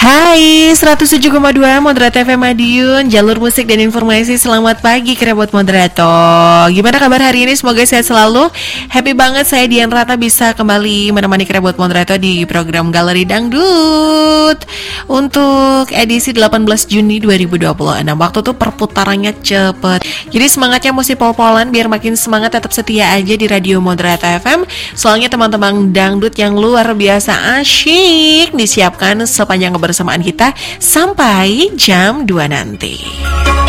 Hai, 107,2 Moderator FM Madiun, jalur musik dan informasi. Selamat pagi buat moderator. Gimana kabar hari ini? Semoga sehat selalu. Happy banget saya Dian Rata bisa kembali menemani buat moderator di program Galeri Dangdut untuk edisi 18 Juni 2026. Waktu tuh perputarannya cepet. Jadi semangatnya mesti pol-polan biar makin semangat, tetap setia aja di radio Moderator FM. Soalnya teman-teman dangdut yang luar biasa asyik disiapkan sepanjang kebersamaan kita sampai jam 2 nanti.